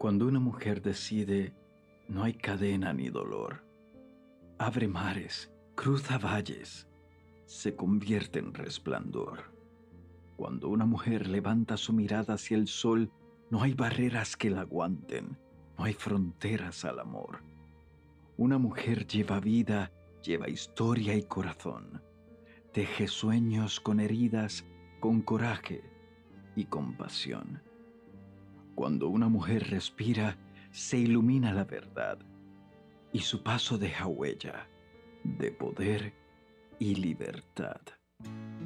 Cuando una mujer decide, no hay cadena ni dolor. Abre mares, cruza valles, se convierte en resplandor. Cuando una mujer levanta su mirada hacia el sol, no hay barreras que la aguanten, no hay fronteras al amor. Una mujer lleva vida, lleva historia y corazón. Teje sueños con heridas, con coraje y compasión. Cuando una mujer respira, se ilumina la verdad y su paso deja huella de poder y libertad.